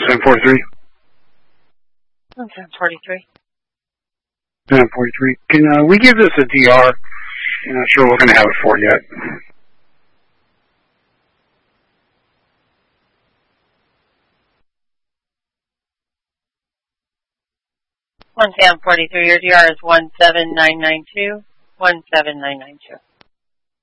1743. 1743. 1743. Can we give this a DR? I'm not sure we're going to have it for yet. 1743. Your DR is 17992. 17992.